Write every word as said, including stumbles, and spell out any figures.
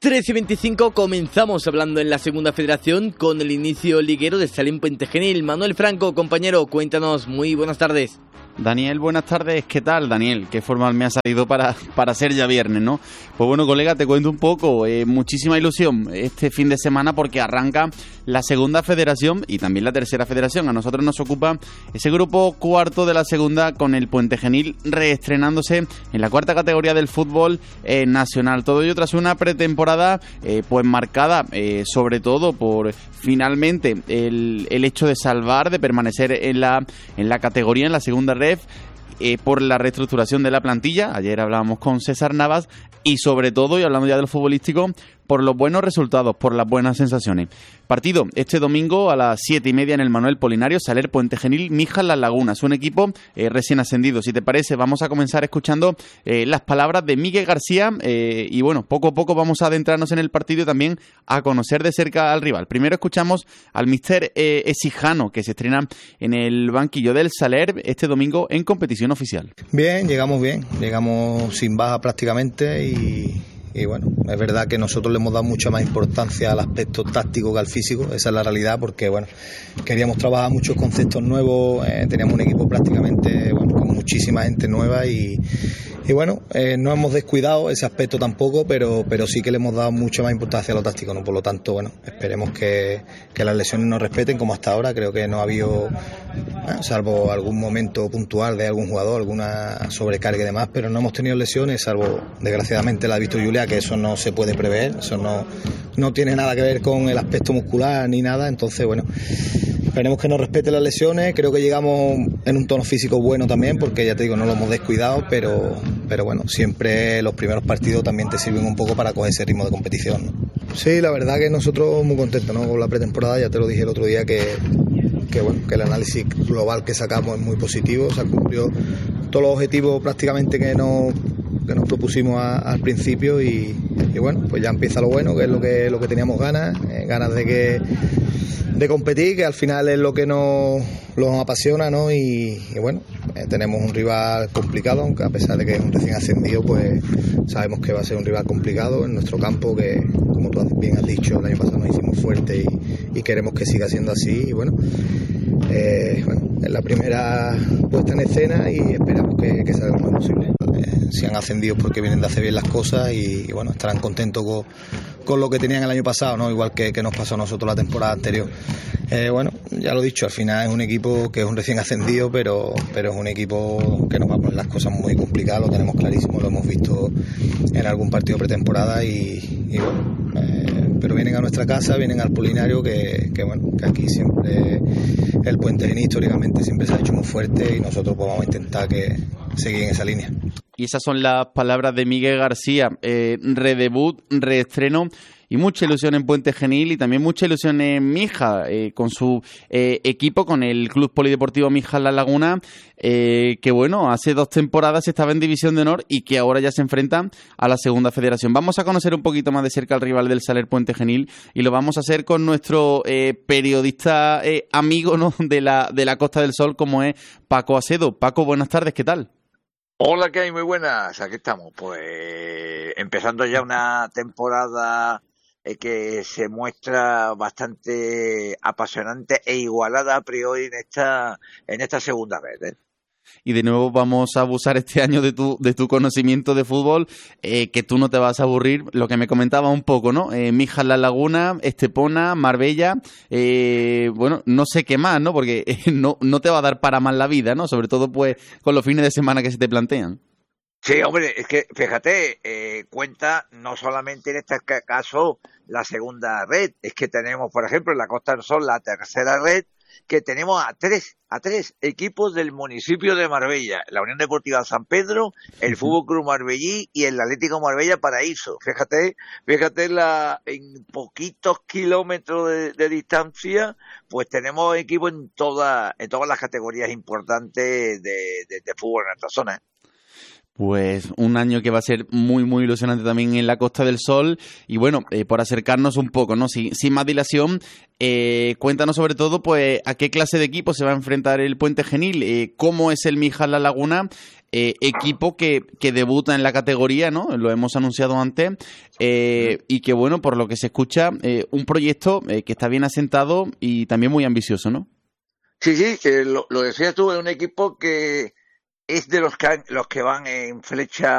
trece y veinticinco comenzamos hablando en la segunda federación con el inicio liguero de Salem Puente Genil. Manuel Franco, compañero, cuéntanos, muy buenas tardes. Daniel, buenas tardes. ¿Qué tal, Daniel? Qué formal me ha salido para, para ser ya viernes, ¿no? Pues bueno, colega, te cuento un poco. Eh, muchísima ilusión este fin de semana porque arranca la segunda federación y también la tercera federación. A nosotros nos ocupa ese grupo cuarto de la segunda con el Puente Genil reestrenándose en la cuarta categoría del fútbol eh, nacional. Todo ello tras una pretemporada eh, pues marcada eh, sobre todo por finalmente el, el hecho de salvar, de permanecer en la, en la categoría, en la segunda red. Eh, por la reestructuración de la plantilla. Ayer hablábamos con César Navas y sobre todo, y hablando ya de lo futbolístico, por los buenos resultados, por las buenas sensaciones. Partido este domingo a las siete y media en el Manuel Polinario, Saler Puente Genil, Mijas Las Lagunas, un equipo eh, recién ascendido. Si te parece, vamos a comenzar escuchando eh, las palabras de Miguel García eh, y bueno, poco a poco vamos a adentrarnos en el partido y también a conocer de cerca al rival. Primero escuchamos al míster eh, Exijano, que se estrena en el banquillo del Saler este domingo en competición oficial. Bien, llegamos bien, llegamos sin baja prácticamente y... Y bueno, es verdad que nosotros le hemos dado mucha más importancia al aspecto táctico que al físico, esa es la realidad, porque bueno, queríamos trabajar muchos conceptos nuevos, eh, teníamos un equipo prácticamente bueno, con muchísima gente nueva y, y bueno, eh, no hemos descuidado ese aspecto tampoco, pero, pero sí que le hemos dado mucha más importancia a lo táctico, ¿no? Por lo tanto, bueno, esperemos que, que las lesiones nos respeten como hasta ahora. Creo que no ha habido, bueno, salvo algún momento puntual de algún jugador, alguna sobrecarga y demás, pero no hemos tenido lesiones, salvo desgraciadamente la ha visto Julia, que eso no se puede prever, eso no, no tiene nada que ver con el aspecto muscular ni nada, entonces bueno, esperemos que nos respete las lesiones. Creo que llegamos en un tono físico bueno también, porque ya te digo, no lo hemos descuidado, pero, pero bueno, siempre los primeros partidos también te sirven un poco para coger ese ritmo de competición, ¿no? Sí, la verdad que nosotros muy contentos, ¿no? Con la pretemporada, ya te lo dije el otro día que, que bueno, que el análisis global que sacamos es muy positivo, se han cumplido todos los objetivos prácticamente que nos que nos propusimos a, al principio y, y bueno, pues ya empieza lo bueno, que es lo que lo que teníamos ganas, eh, ganas de que de competir, que al final es lo que nos, nos apasiona, ¿no? Y, y bueno, eh, tenemos un rival complicado, aunque a pesar de que es un recién ascendido, pues sabemos que va a ser un rival complicado en nuestro campo, que como tú bien has dicho, el año pasado nos hicimos fuertes y, y queremos que siga siendo así y bueno, eh, bueno, es la primera puesta en escena y esperamos que, que salga lo mejor posible. Eh, si han ascendido porque vienen de hacer bien las cosas y, y bueno, estarán contentos con, con lo que tenían el año pasado, ¿no? Igual que, que nos pasó a nosotros la temporada anterior. Eh, bueno, ya lo he dicho, al final es un equipo que es un recién ascendido, pero, pero es un equipo que nos va a poner las cosas muy complicadas, lo tenemos clarísimo, lo hemos visto en algún partido pretemporada y, y bueno, eh, pero vienen a nuestra casa, vienen al Polinario, que, que bueno, que aquí siempre el Puente Genil históricamente siempre se ha hecho muy fuerte y nosotros pues vamos a intentar que seguir en esa línea. Y esas son las palabras de Miguel García, eh, redebut, reestreno y mucha ilusión en Puente Genil y también mucha ilusión en Mijas, eh, con su eh, equipo, con el Club Polideportivo Mijas La Laguna, eh, que bueno, hace dos temporadas estaba en División de Honor y que ahora ya se enfrenta a la segunda federación. Vamos a conocer un poquito más de cerca al rival del Saler Puente Genil y lo vamos a hacer con nuestro eh, periodista eh, amigo, ¿no?, de la, de la Costa del Sol, como es Paco Acedo. Paco, buenas tardes, ¿qué tal? Hola, ¿qué hay? Muy buenas, aquí estamos, pues empezando ya una temporada eh, que se muestra bastante apasionante e igualada a priori en esta en esta segunda vez, ¿eh? Y de nuevo vamos a abusar este año de tu de tu conocimiento de fútbol, eh, que tú no te vas a aburrir, lo que me comentaba un poco, ¿no? Eh, Mijas La Laguna, Estepona, Marbella, eh, bueno, no sé qué más, ¿no? Porque eh, no, no te va a dar para más la vida, ¿no? Sobre todo pues con los fines de semana que se te plantean. Sí, hombre, es que fíjate, eh, cuenta no solamente en este caso la segunda red, es que tenemos, por ejemplo, en la Costa del Sol la tercera red, que tenemos a tres, a tres equipos del municipio de Marbella, la Unión Deportiva San Pedro, el uh-huh. Fútbol Club Marbellí y el Atlético Marbella Paraíso. Fíjate, fíjate la, en poquitos kilómetros de, de distancia, pues tenemos equipos en todas, en todas las categorías importantes de, de, de fútbol en nuestra zona. Pues un año que va a ser muy, muy ilusionante también en la Costa del Sol. Y bueno, eh, por acercarnos un poco, ¿no? Sin, sin más dilación, eh, cuéntanos sobre todo, pues, a qué clase de equipo se va a enfrentar el Puente Genil, eh, cómo es el Mijal La Laguna, eh, equipo que, que debuta en la categoría, ¿no? Lo hemos anunciado antes, eh, y que, bueno, por lo que se escucha, eh, un proyecto eh, que está bien asentado y también muy ambicioso, ¿no? Sí, sí, que lo, lo decías tú, es un equipo que es de los que, los que van en flecha